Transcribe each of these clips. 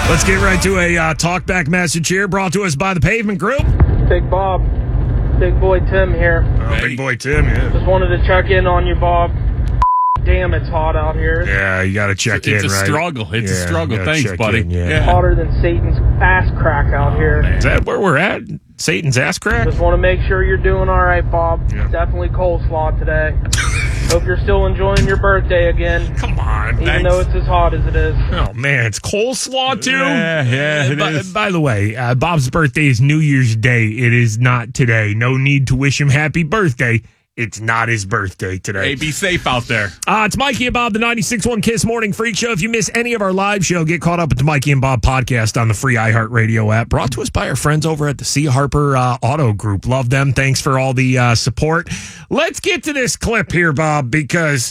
Let's get right to a talkback message here, brought to us by the Pavement Group. Big Bob, Big Boy Tim here. Oh, Big Boy Tim, yeah. Just wanted to check in on you, Bob. Damn, it's hot out here. Yeah, you got to check in, right? It's a struggle. It's a struggle. Thanks, buddy. Hotter than Satan's ass crack out here. Is that where we're at? Satan's ass crack? Just want to make sure you're doing all right, Bob. Yeah. Definitely coleslaw today. Hope you're still enjoying your birthday again. Come on, even though it's as hot as it is. Oh, man, it's coleslaw, too? Yeah, it is. By the way, Bob's birthday is New Year's Day. It is not today. No need to wish him happy birthday. It's not his birthday today. Hey, be safe out there. It's Mikey and Bob, the 96.1 Kiss Morning Freak Show. If you miss any of our live show, get caught up with the Mikey and Bob podcast on the free iHeartRadio app. Brought to us by our friends over at the C. Harper Auto Group. Love them. Thanks for all the support. Let's get to this clip here, Bob, because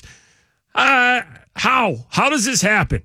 how does this happen?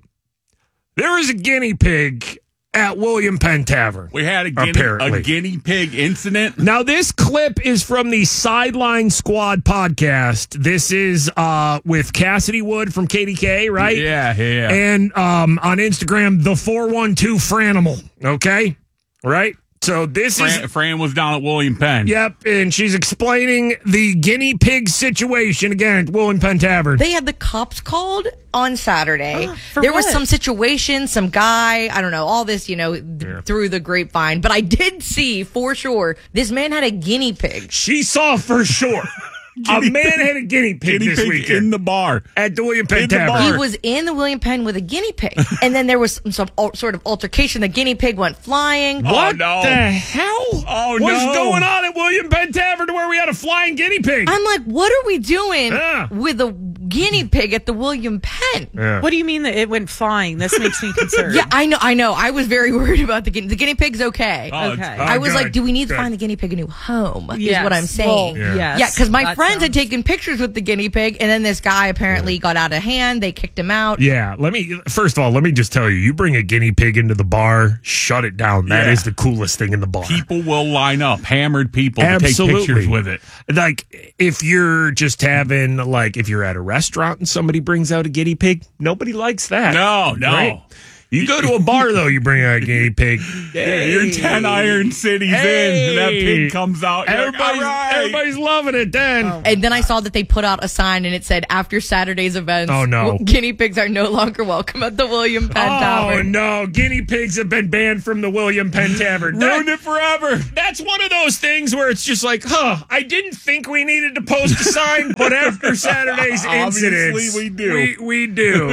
There is a guinea pig at William Penn Tavern. We had a guinea pig incident. Now, this clip is from the Sideline Squad podcast. This is with Cassidy Wood from KDK, right? Yeah. And on Instagram, the 412 Franimal, okay? Right? So Fran was down at William Penn. Yep, and she's explaining the guinea pig situation again at William Penn Tavern. They had the cops called on Saturday. There was some situation, some guy, I don't know, all this, through the grapevine. But I did see for sure this man had a guinea pig. She saw for sure. A man had a guinea pig this weekend in the bar at the William Penn Tavern. He was in the William Penn with a guinea pig, and then there was some sort of altercation. The guinea pig went flying. What the hell? What's going on at William Penn Tavern to where we had a flying guinea pig? I'm like, what are we doing with a guinea pig at the William Penn? Yeah. What do you mean that it went flying? This makes me concerned. Yeah, I know. I was very worried about the guinea pig's okay. Okay. I was like, do we need to find the guinea pig a new home? Is what I'm saying. Well, yeah, because my friends had taken pictures with the guinea pig, and then this guy apparently got out of hand. They kicked him out. Yeah, first of all, let me just tell you, you bring a guinea pig into the bar, shut it down. That is the coolest thing in the bar. People will line up, hammered people to take pictures with it. Like, if you're just having, if you're at a restaurant and somebody brings out a guinea pig, nobody likes that. No. Right? You go to a bar, though, you bring out a guinea pig. You're 10 Iron Cities in, and that pig comes out. Everybody's loving it then. And then I saw that they put out a sign, and it said, after Saturday's events, guinea pigs are no longer welcome at the William Penn Tavern. Oh, no. Guinea pigs have been banned from the William Penn Tavern. Ruined it forever. That's one of those things where it's just like, I didn't think we needed to post a sign, but after Saturday's incidents, obviously we do. We do.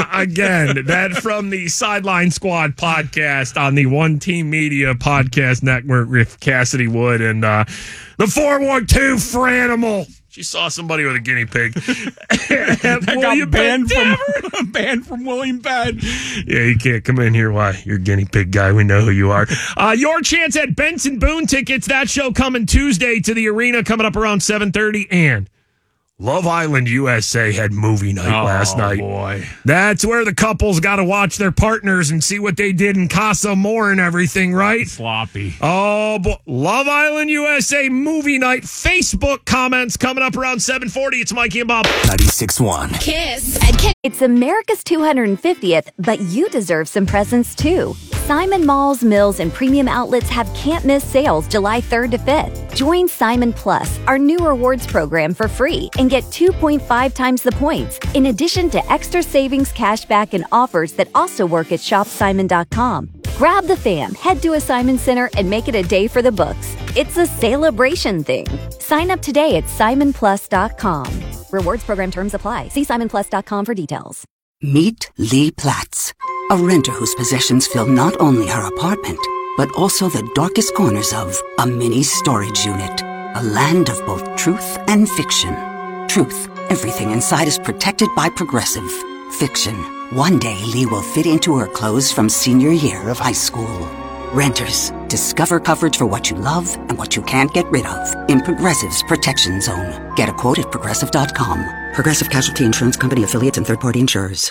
Again, that from the Sideline Squad podcast on the One Team Media podcast network with Cassidy Wood and the 412 Franimal. She saw somebody with a guinea pig. That got banned from William Penn. Yeah, you can't come in here. Why? You're a guinea pig guy. We know who you are. Your chance at Benson Boone tickets. That show coming Tuesday to the arena, coming up around 7:30. And Love Island USA had movie night last night. Oh, boy. That's where the couples got to watch their partners and see what they did in Casa More and everything, right? Sloppy. Oh, boy. Love Island USA movie night. Facebook comments coming up around 7:40. It's Mikey and Bob. 96.1 Kiss. It's America's 250th, but you deserve some presents too. Simon Malls, Mills, and Premium Outlets have can't-miss sales July 3rd to 5th. Join Simon Plus, our new rewards program, for free and get 2.5 times the points, in addition to extra savings, cashback, and offers that also work at shopsimon.com. Grab the fam, head to a Simon Center, and make it a day for the books. It's a celebration thing. Sign up today at simonplus.com. Rewards program terms apply. See simonplus.com for details. Meet Lee Platts, a renter whose possessions fill not only her apartment, but also the darkest corners of a mini storage unit. A land of both truth and fiction. Truth, everything inside is protected by Progressive. Fiction, one day Lee will fit into her clothes from senior year of high school. Renters, discover coverage for what you love and what you can't get rid of in Progressive's Protection Zone. Get a quote at Progressive.com. Progressive Casualty Insurance Company, affiliates, and third-party insurers.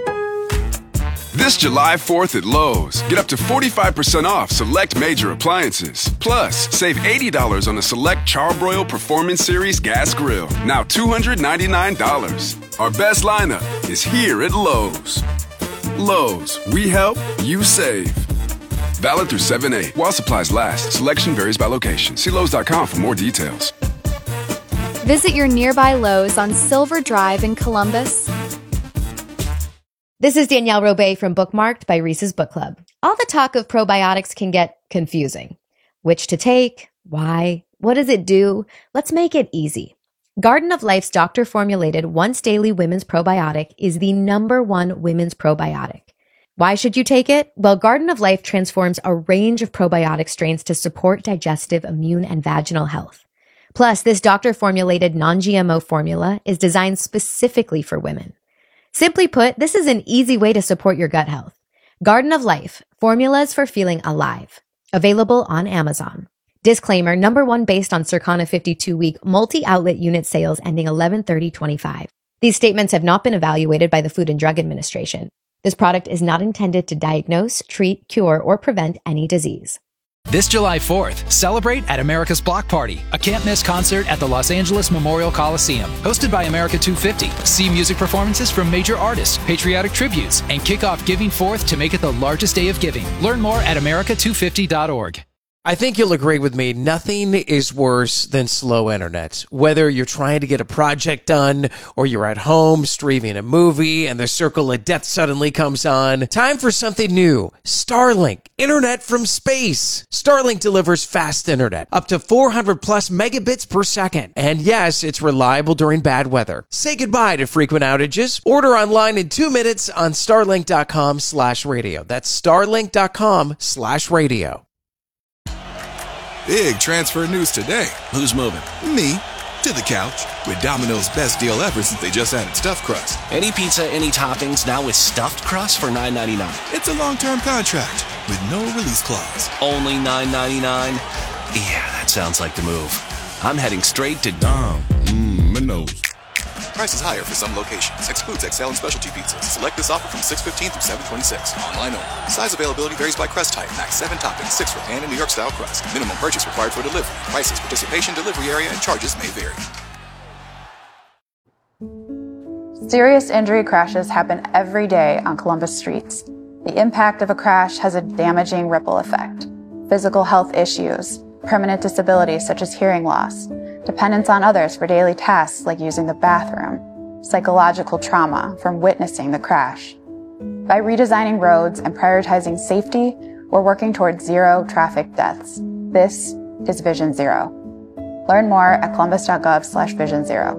This July 4th at Lowe's, get up to 45% off select major appliances. Plus, save $80 on a select Charbroil Performance Series gas grill. Now $299. Our best lineup is here at Lowe's. Lowe's, we help, you save. Valid through 7/8 while supplies last. Selection varies by location. See Lowe's.com for more details. Visit your nearby Lowe's on Silver Drive in Columbus. This is Danielle Robay from Bookmarked by Reese's Book Club. All the talk of probiotics can get confusing. Which to take? Why? What does it do? Let's make it easy. Garden of Life's doctor-formulated once-daily women's probiotic is the #1 women's probiotic. Why should you take it? Well, Garden of Life transforms a range of probiotic strains to support digestive, immune, and vaginal health. Plus, this doctor-formulated non-GMO formula is designed specifically for women. Simply put, this is an easy way to support your gut health. Garden of Life, formulas for feeling alive. Available on Amazon. Disclaimer, #1 based on Circana 52-week multi-outlet unit sales ending 11/30/25. These statements have not been evaluated by the Food and Drug Administration. This product is not intended to diagnose, treat, cure, or prevent any disease. This July 4th, celebrate at America's Block Party, a can't-miss concert at the Los Angeles Memorial Coliseum. Hosted by America 250, see music performances from major artists, patriotic tributes, and kick off Giving Forth to make it the largest day of giving. Learn more at america250.org. I think you'll agree with me, nothing is worse than slow internet. Whether you're trying to get a project done or you're at home streaming a movie and the circle of death suddenly comes on, time for something new. Starlink, internet from space. Starlink delivers fast internet, up to 400 plus megabits per second. And yes, it's reliable during bad weather. Say goodbye to frequent outages. Order online in 2 minutes on starlink.com/radio. That's starlink.com/radio. Big transfer news today. Who's moving? Me. To the couch. With Domino's best deal ever since they just added stuffed crust. Any pizza, any toppings, now with stuffed crust for $9.99. It's a long-term contract with no release clause. Only $9.99? Yeah, that sounds like the move. I'm heading straight to Domino's. Price is higher for some locations. Excludes XL and specialty pizzas. Select this offer from 6/15 through 7/26. Online only. Size availability varies by crust type. Max 7 toppings, 6 for pan and New York style crust. Minimum purchase required for delivery. Prices, participation, delivery area, and charges may vary. Serious injury crashes happen every day on Columbus streets. The impact of a crash has a damaging ripple effect. Physical health issues, permanent disabilities such as hearing loss, dependence on others for daily tasks like using the bathroom, psychological trauma from witnessing the crash. By redesigning roads and prioritizing safety, we're working towards zero traffic deaths. This is Vision Zero. Learn more at columbus.gov/Vision Zero.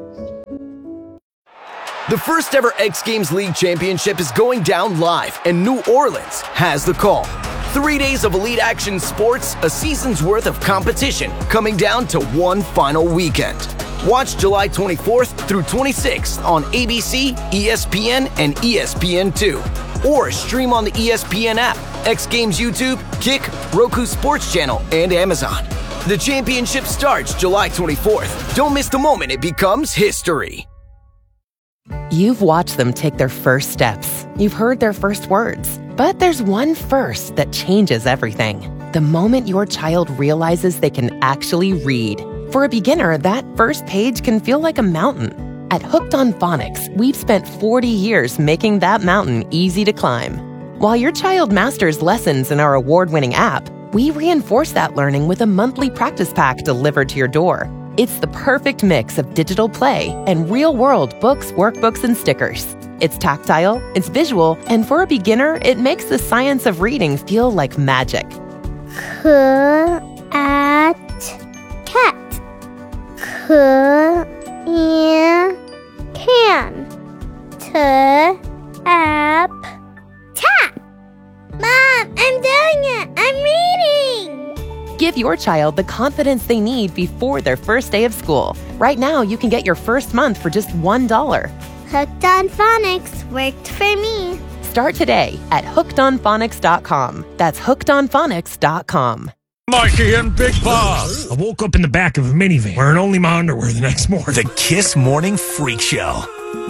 The first ever X Games League Championship is going down live, and New Orleans has the call. 3 days of elite action sports, a season's worth of competition, coming down to one final weekend. Watch July 24th through 26th on ABC, ESPN, and ESPN2. Or stream on the ESPN app, X Games YouTube, Kick, Roku Sports Channel, and Amazon. The championship starts July 24th. Don't miss the moment it becomes history. You've watched them take their first steps. You've heard their first words. But there's one first that changes everything. The moment your child realizes they can actually read. For a beginner, that first page can feel like a mountain. At Hooked on Phonics, we've spent 40 years making that mountain easy to climb. While your child masters lessons in our award-winning app, we reinforce that learning with a monthly practice pack delivered to your door. It's the perfect mix of digital play and real-world books, workbooks, and stickers. It's tactile, it's visual, and for a beginner, it makes the science of reading feel like magic. Cat. Can. Tap. Mom, I'm doing it. I'm reading. Give your child the confidence they need before their first day of school. Right now, you can get your first month for just $1. Hooked on Phonics worked for me. Start today at hookedonphonics.com. That's hookedonphonics.com. Mikey and Big Bob. I woke up in the back of a minivan wearing only my underwear the next morning. The Kiss Morning Freak Show.